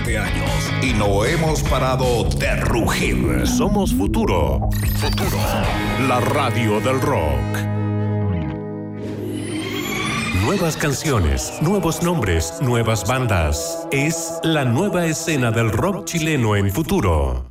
20 años y no hemos parado de rugir. Somos Futuro. Futuro, la radio del rock. Nuevas canciones, nuevos nombres, nuevas bandas. Es la nueva escena del rock chileno en Futuro.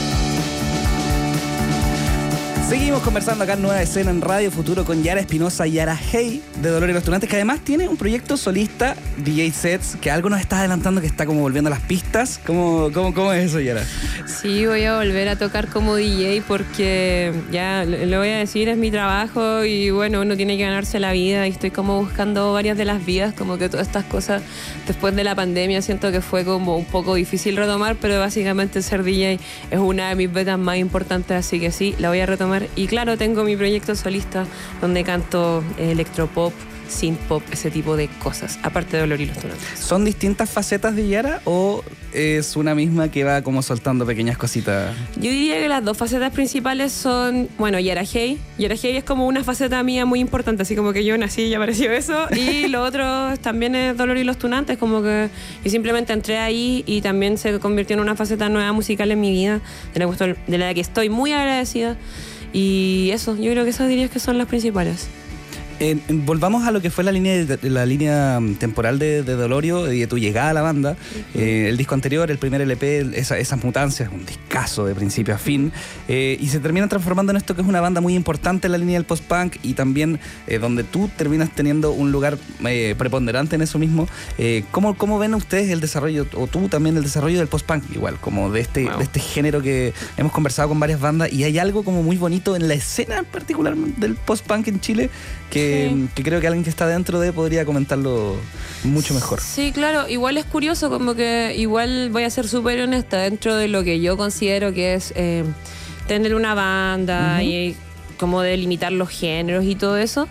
Seguimos conversando acá en Nueva Escena en Radio Futuro con Yara Espinosa y Yara Hey de Dolor y los Tunantes, que además tiene un proyecto solista, DJ Sets, que algo nos está adelantando, que está como volviendo a las pistas. ¿Cómo es eso, Yara? Sí, voy a volver a tocar como DJ porque ya lo voy a decir, es mi trabajo y bueno, uno tiene que ganarse la vida y estoy como buscando varias de las vidas, como que todas estas cosas después de la pandemia siento que fue como un poco difícil retomar, pero básicamente ser DJ es una de mis metas más importantes, así que sí, la voy a retomar. Y claro, tengo mi proyecto solista donde canto electropop, synthpop, ese tipo de cosas, aparte de Dolor y los Tunantes. ¿Son distintas facetas de Yara o es una misma que va como soltando pequeñas cositas? Yo diría que las dos facetas principales son, bueno, Yara Hey. Yara Hey es como una faceta mía muy importante, así como que yo nací y apareció eso. Y lo otro también es Dolor y los Tunantes, como que yo simplemente entré ahí y también se convirtió en una faceta nueva musical en mi vida, de la que estoy muy agradecida. Y eso, yo creo que esas dirías que son las principales. Volvamos a lo que fue la línea temporal de Dolorio y de tu llegada a la banda. El disco anterior, el primer LP, esas mutancias, un discazo de principio a fin, y se termina transformando en esto que es una banda muy importante en la línea del post-punk y también donde tú terminas teniendo un lugar preponderante en eso mismo. ¿Cómo ven ustedes el desarrollo, o tú también el desarrollo del post-punk, igual, como de este género que hemos conversado con varias bandas, y hay algo como muy bonito en la escena en particular del post-punk en Chile que creo que alguien que está dentro de podría comentarlo mucho mejor. Sí, claro, igual es curioso, como que igual voy a ser súper honesta dentro de lo que yo considero que es tener una banda y como delimitar los géneros y todo eso.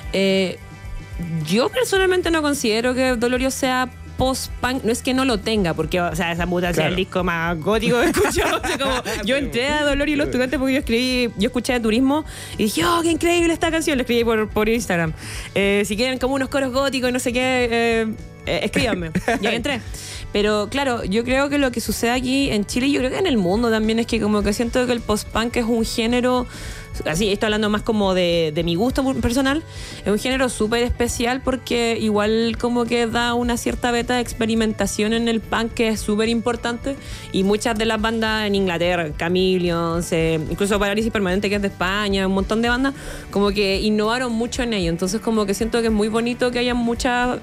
Yo personalmente no considero que Dolorio sea post-punk, no es que no lo tenga, porque, o sea, esa mutación es el disco más gótico que he escuchado. O sea, como yo entré a Dolor y los Tunantes porque yo escuché de Turismo y dije, oh, qué increíble esta canción, la escribí por Instagram. Si quieren como unos coros góticos, no sé qué, escríbanme. Y ahí entré. Pero claro, yo creo que lo que sucede aquí en Chile, yo creo que en el mundo también, es que como que siento que el post-punk es un género, así estoy hablando más como de mi gusto personal, es un género súper especial porque igual como que da una cierta beta de experimentación en el punk que es súper importante, y muchas de las bandas en Inglaterra, Chameleons, incluso Parálisis Permanente, que es de España, un montón de bandas como que innovaron mucho en ello. Entonces como que siento que es muy bonito que haya muchas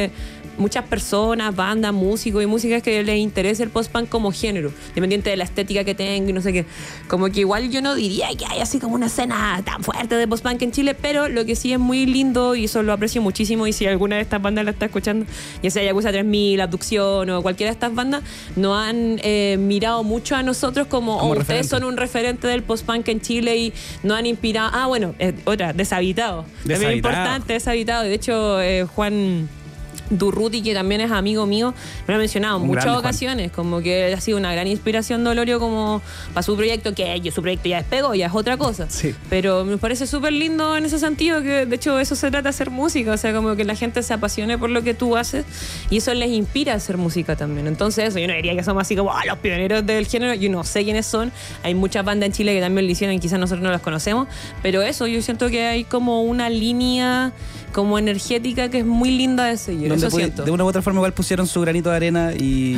personas, bandas, músicos y músicas que les interese el post-punk como género, dependiente de la estética que tenga y no sé qué. Como que igual yo no diría que hay así como una escena tan fuerte de post-punk en Chile, pero lo que sí es muy lindo, y eso lo aprecio muchísimo, y si alguna de estas bandas la está escuchando, ya sea Yakuza 3000, Abducción o cualquiera de estas bandas, nos han mirado mucho a nosotros como ustedes son un referente del post-punk en Chile y nos han inspirado. Otra, Deshabitado. También importante, Deshabitado. De hecho, Juan Durruti, que también es amigo mío, me lo ha mencionado en muchas ocasiones, como que ha sido una gran inspiración Dolorio como para su proyecto, que su proyecto ya despegó, ya es otra cosa. Sí. Pero me parece súper lindo en ese sentido, que de hecho eso se trata de hacer música, o sea, como que la gente se apasione por lo que tú haces y eso les inspira a hacer música también. Entonces eso, yo no diría que somos así como los pioneros del género, yo no sé quiénes son, hay muchas bandas en Chile que también lo hicieron y quizás nosotros no las conocemos, pero eso, yo siento que hay como una línea como energética que es muy linda de seguir. Eso siento. De una u otra forma igual pusieron su granito de arena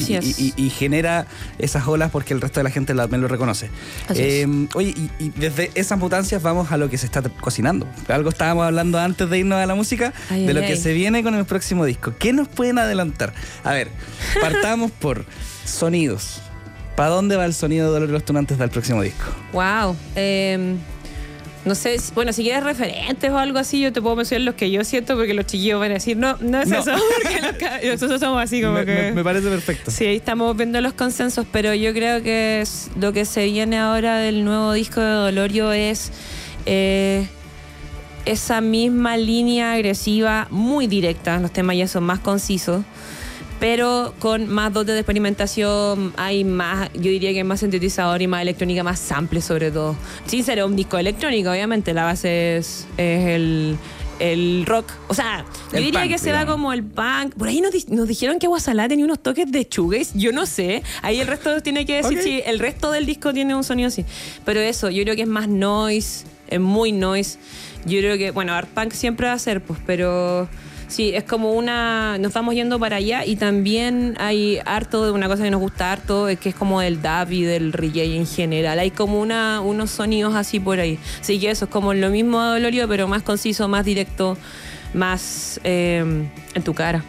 y genera esas olas porque el resto de la gente también lo reconoce. Oye, y desde esas mutancias vamos a lo que se está cocinando. Algo estábamos hablando antes de irnos a la música, de lo que se viene con el próximo disco. ¿Qué nos pueden adelantar? A ver, partamos por sonidos. ¿Para dónde va el sonido de Dolor y los Tunantes del próximo disco? Wow. No sé, bueno, si quieres referentes o algo así, yo te puedo mencionar los que yo siento, porque los chiquillos van a decir, no es eso, porque nosotros somos así como me parece perfecto. Sí, ahí estamos viendo los consensos, pero yo creo que lo que se viene ahora del nuevo disco de Dolorio es esa misma línea agresiva, muy directa, los temas ya son más concisos, pero con más dotes de experimentación, hay más, yo diría que más sintetizador y más electrónica, más sample sobre todo. Sin ser un disco electrónico, obviamente, la base es el el rock. O sea, yo diría punk, que se va digamos. como el punk. Por ahí nos dijeron que Guasalá tenía unos toques de shoegaze. Yo no sé. Ahí el resto tiene que decir si el resto del disco tiene un sonido así. Pero eso, yo creo que es más noise, es muy noise. Yo creo que, bueno, art punk siempre va a ser, pues, pero sí, es como nos vamos yendo para allá y también hay harto de una cosa que nos gusta harto, que es como del dub y del reggae en general. Hay como unos sonidos así por ahí. Así que eso es como lo mismo de Dolorio, pero más conciso, más directo, más en tu cara.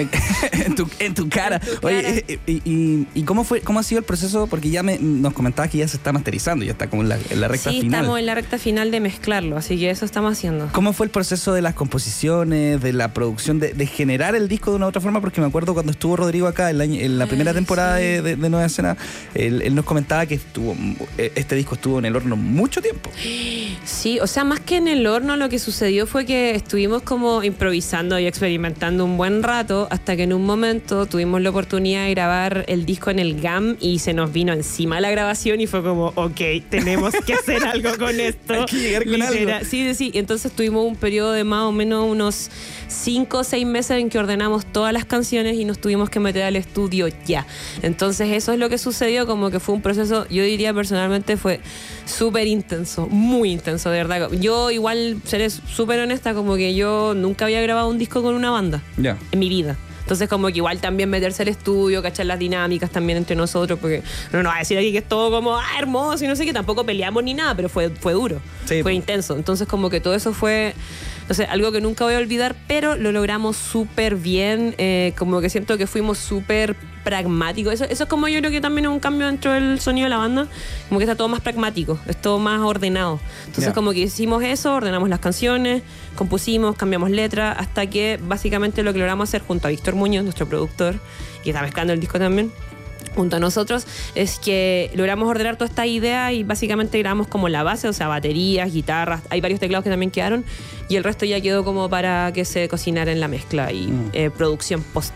En tu cara. Oye, ¿y cómo ha sido el proceso? Porque ya nos comentabas que ya se está masterizando, ya está como en la recta final. Sí, estamos en la recta final de mezclarlo, así que eso estamos haciendo. ¿Cómo fue el proceso de las composiciones, de la producción, de generar el disco de una u otra forma? Porque me acuerdo cuando estuvo Rodrigo acá en la primera temporada de Nueva Escena, él nos comentaba que este disco estuvo en el horno mucho tiempo. Sí, o sea, más que en el horno, lo que sucedió fue que estuvimos como improvisando y experimentando un buen rato, hasta que en un momento tuvimos la oportunidad de grabar el disco en el GAM y se nos vino encima la grabación y fue como, ok, tenemos que hacer algo con esto. Hay que llegar con algo. Sí. Entonces tuvimos un periodo de más o menos unos 5 o 6 meses en que ordenamos todas las canciones y nos tuvimos que meter al estudio ya. Entonces eso es lo que sucedió, como que fue un proceso, yo diría personalmente fue súper intenso, muy intenso, de verdad. Yo igual seré súper honesta, como que yo nunca había grabado un disco con una banda en mi vida. Entonces como que igual también meterse al estudio, cachar las dinámicas también entre nosotros, porque no nos va a decir aquí que es todo como hermoso y no sé qué, tampoco peleamos ni nada, pero fue duro, fue intenso. Entonces como que todo eso fue, no sé, algo que nunca voy a olvidar, pero lo logramos súper bien, como que siento que fuimos súper pragmáticos. Eso es como yo creo que también es un cambio dentro del sonido de la banda, como que está todo más pragmático, es todo más ordenado. Entonces como que hicimos eso, ordenamos las canciones, compusimos, cambiamos letras, hasta que básicamente lo que logramos hacer junto a Víctor Muñoz, nuestro productor, que está mezclando el disco también, junto a nosotros, es que logramos ordenar toda esta idea y básicamente grabamos como la base, o sea, baterías, guitarras, hay varios teclados que también quedaron y el resto ya quedó como para que se cocinara en la mezcla y producción post.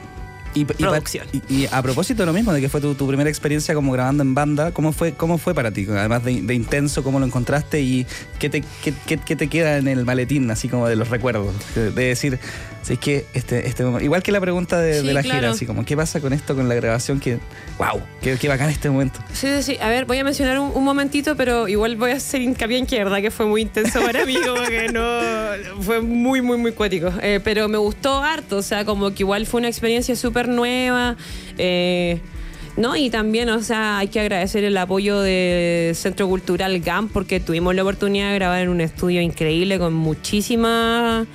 Y a propósito de lo mismo, de que fue tu primera experiencia como grabando en banda, ¿cómo fue para ti? Además de intenso, ¿cómo lo encontraste? ¿Y qué te queda en el maletín, así como de los recuerdos? De decir, si es que igual que la pregunta de la gira, así como, ¿qué pasa con esto, con la grabación? ¡Wow! ¡Qué bacán este momento! Sí. A ver, voy a mencionar un momentito, pero igual voy a hacer hincapié en que, verdad, que fue muy intenso para mí, como que fue muy, muy, muy cuático. Pero me gustó harto, o sea, como que igual fue una experiencia súper nueva. ¿No? Y también, o sea, hay que agradecer el apoyo del Centro Cultural GAM, porque tuvimos la oportunidad de grabar en un estudio increíble con muchísimas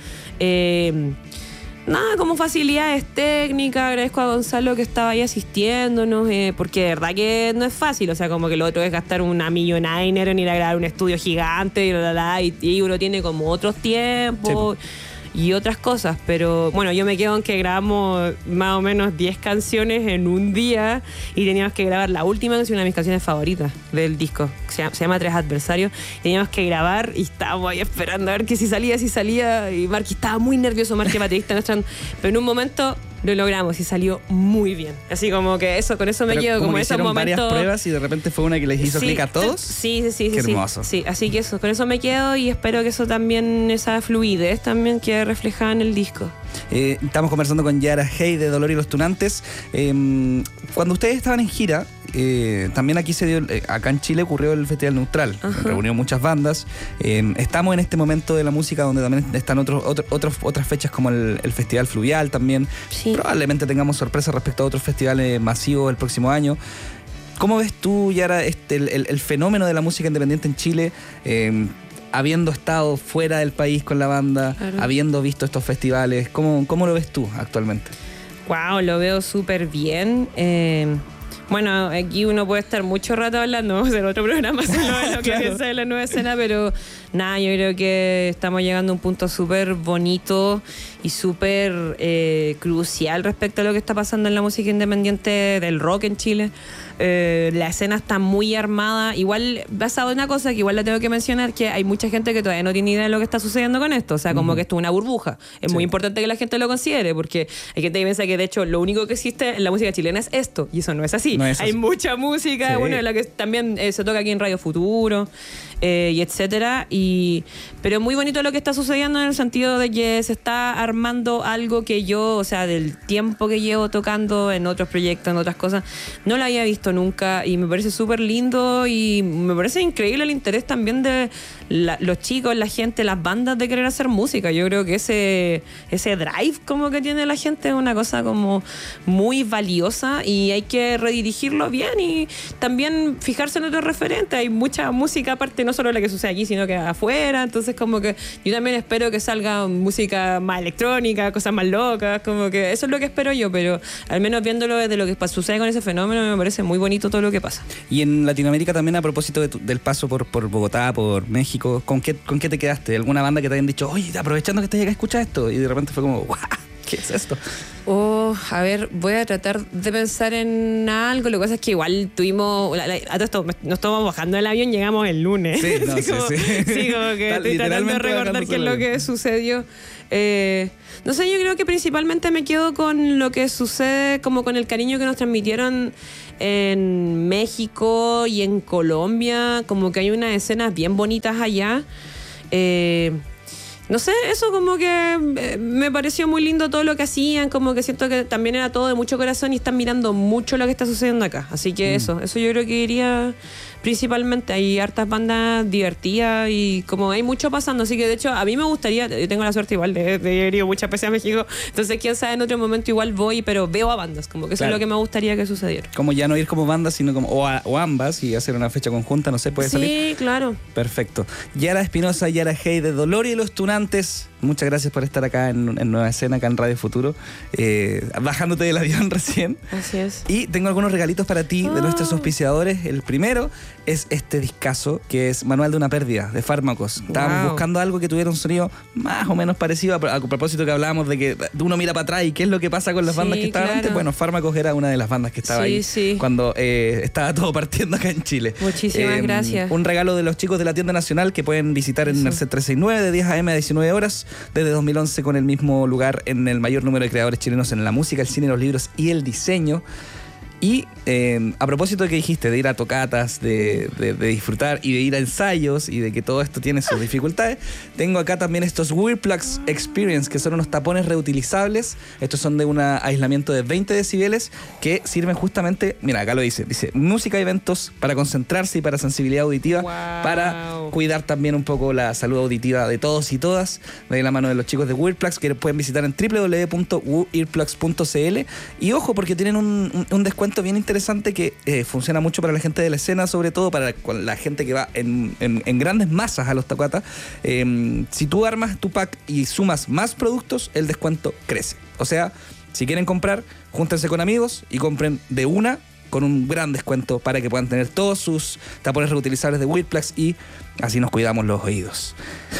como facilidades técnicas. Agradezco a Gonzalo que estaba ahí asistiéndonos, porque de verdad que no es fácil, o sea, como que lo otro es gastar una millonada de dinero en ir a grabar un estudio gigante y uno tiene como otros tiempos. Sí. Y otras cosas, pero bueno, yo me quedo en que grabamos más o menos 10 canciones en un día y teníamos que grabar la última canción, una de mis canciones favoritas del disco, se llama Tres Adversarios. Teníamos que grabar y estábamos ahí esperando a ver que si salía, y Marky estaba muy nervioso, Marky baterista, pero en un momento lo logramos y salió muy bien. Así como que con eso me quedo, como esos momentos. Varias pruebas y de repente fue una que les hizo clic a todos. Sí. Qué hermoso. Sí, así que con eso me quedo y espero que eso también, esa fluidez también quede reflejada en el disco. Estamos conversando con Yara Hey de Dolor y los Tunantes. Cuando ustedes estaban en gira, también aquí acá en Chile ocurrió el Festival Neutral. Reunió muchas bandas. Estamos en este momento de la música donde también están otras fechas como el Festival Fluvial también. Sí. Probablemente tengamos sorpresas respecto a otros festivales masivos el próximo año. ¿Cómo ves tú, Yara, el fenómeno de la música independiente en Chile? Habiendo estado fuera del país con la banda, habiendo visto estos festivales, ¿cómo lo ves tú actualmente? Wow, lo veo súper bien. Bueno, aquí uno puede estar mucho rato hablando, vamos a hacer otro programa sobre lo que piensa de la Nueva Escena, pero nada, yo creo que estamos llegando a un punto súper bonito y súper crucial respecto a lo que está pasando en la música independiente del rock en Chile. La escena está muy armada. Igual, basado en una cosa que igual la tengo que mencionar, que hay mucha gente que todavía no tiene idea de lo que está sucediendo con esto. O sea, como que esto es una burbuja. Es muy importante que la gente lo considere, porque hay gente que piensa que de hecho lo único que existe en la música chilena es esto, y eso no es así. Hay mucha música, bueno, la que también se toca aquí en Radio Futuro, y etcétera. Pero muy bonito lo que está sucediendo en el sentido de que se está armando algo que yo, o sea, del tiempo que llevo tocando en otros proyectos, en otras cosas, no lo había visto nunca, y me parece súper lindo, y me parece increíble el interés también de los chicos, la gente, las bandas de querer hacer música. Yo creo que ese drive como que tiene la gente es una cosa como muy valiosa, y hay que redirigirlo bien y también fijarse en otros referentes. Hay mucha música aparte, no solo la que sucede aquí, sino que afuera. Entonces como que yo también espero que salga música más electrónica, cosas más locas, como que eso es lo que espero yo, pero al menos viéndolo desde lo que sucede con ese fenómeno, me parece muy bonito todo lo que pasa. Y en Latinoamérica también, a propósito del paso por Bogotá, por México, ¿con qué te quedaste? ¿Alguna banda que te hayan dicho, oye, aprovechando que estás acá, escucha esto? Y de repente fue como, ¡guau! ¿Qué es esto? A ver, voy a tratar de pensar en algo. Lo que pasa es que igual tuvimos... A todo esto, nos estamos bajando del avión, llegamos el lunes. Sí, no, sí, como que estoy tratando de recordar qué es lo que sucedió. No sé, yo creo que principalmente me quedo con lo que sucede, como con el cariño que nos transmitieron en México y en Colombia. Como que hay unas escenas bien bonitas allá. No sé, eso como que me pareció muy lindo todo lo que hacían, como que siento que también era todo de mucho corazón y están mirando mucho lo que está sucediendo acá. Así que eso yo creo que iría principalmente. Hay hartas bandas divertidas y como hay mucho pasando, así que de hecho a mí me gustaría, yo tengo la suerte igual de haber ido muchas veces a México, entonces quién sabe, en otro momento igual voy, pero veo a bandas, como que eso es lo que me gustaría que sucediera. Como ya no ir como bandas, sino como o ambas y hacer una fecha conjunta, no sé, puede salir. Sí, claro. Perfecto. Yara Espinosa, Yara Hey de Dolorio y los Tunantes, muchas gracias por estar acá en Nueva Escena, acá en Radio Futuro, bajándote del avión recién. Así es. Y tengo algunos regalitos para ti de nuestros auspiciadores. El primero es este discazo, que es Manual de una pérdida, de Fármacos. Estábamos buscando algo que tuviera un sonido más o menos parecido, a propósito que hablábamos de que uno mira para atrás y qué es lo que pasa con las bandas que estaban antes. Bueno, Fármacos era una de las bandas que estaba ahí cuando estaba todo partiendo acá en Chile. Muchísimas gracias. Un regalo de los chicos de la tienda nacional que pueden visitar en Merced 369 de 10 a.m. a 19 horas desde 2011, con el mismo lugar en el mayor número de creadores chilenos en la música, el cine, los libros y el diseño. Y a propósito de que dijiste, de ir a tocatas, de disfrutar y de ir a ensayos y de que todo esto tiene sus dificultades, tengo acá también estos Wearplugs Experience, que son unos tapones reutilizables. Estos son de un aislamiento de 20 decibeles que sirven justamente, mira, acá lo dice música y eventos para concentrarse y para sensibilidad auditiva, para cuidar también un poco la salud auditiva de todos y todas, de la mano de los chicos de Wearplugs, que pueden visitar en www.earplugs.cl. Y ojo, porque tienen un descuento bien interesante que funciona mucho para la gente de la escena, sobre todo para la gente que va en grandes masas a los tocatas. Si tú armas tu pack y sumas más productos, el descuento crece. O sea, si quieren comprar, júntense con amigos y compren de una con un gran descuento para que puedan tener todos sus tapones reutilizables de Wearplugs y así nos cuidamos los oídos.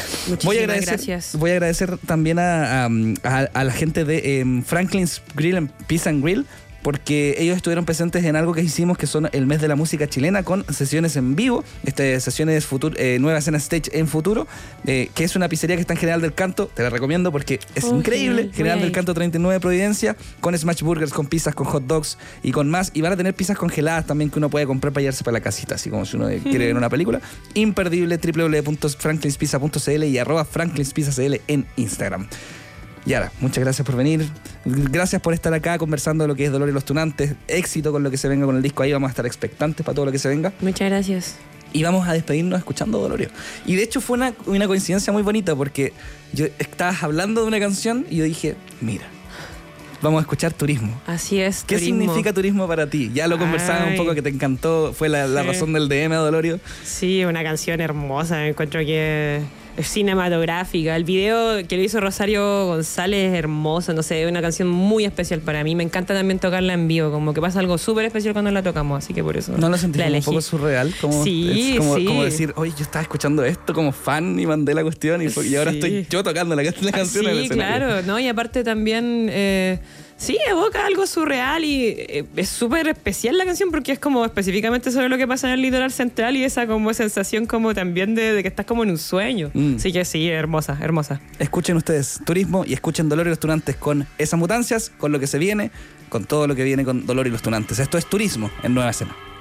Gracias. Voy a agradecer también a la gente de Franklin's Grill and Pizza and Grill, porque ellos estuvieron presentes en algo que hicimos, que son el mes de la música chilena, con sesiones en vivo, sesiones Nueva Escena Stage en Futuro, que es una pizzería que está en General del Canto. Te la recomiendo porque es increíble. General del Canto 39 Providencia, con smash burgers, con pizzas, con hot dogs y con más. Y van a tener pizzas congeladas también que uno puede comprar para llevarse para la casita, así como si uno quiere ver una película. Imperdible, www.franklinspizza.cl y @franklinspizzacl en Instagram. Yara, muchas gracias por venir. Gracias por estar acá conversando de lo que es Dolorio y los Tunantes. Éxito con lo que se venga con el disco. Ahí vamos a estar expectantes para todo lo que se venga. Muchas gracias. Y vamos a despedirnos escuchando Dolorio. Y de hecho fue una coincidencia muy bonita, porque yo estabas hablando de una canción y yo dije, mira, vamos a escuchar Turismo. Así es, ¿Qué significa Turismo para ti? Ya lo conversaba un poco, que te encantó, fue la razón del DM a Dolorio. Sí, una canción hermosa, me encuentro que es cinematográfica. El video que lo hizo Rosario González es hermoso, no sé, es una canción muy especial para mí. Me encanta también tocarla en vivo, como que pasa algo súper especial cuando la tocamos, así que por eso. ¿No lo sentís un poco surreal? Como, sí, como decir, oye, yo estaba escuchando esto como fan y mandé la cuestión y ahora estoy yo tocando la canción. Sí, claro, ¿no? Y aparte también Sí, evoca algo surreal y es súper especial la canción porque es como específicamente sobre lo que pasa en el litoral central y esa como sensación como también de que estás como en un sueño. Así que sí, hermosa, hermosa. Escuchen ustedes Turismo y escuchen Dolor y los Tunantes con esas mutancias, con lo que se viene, con todo lo que viene con Dolor y los Tunantes. Esto es Turismo en Nueva Escena.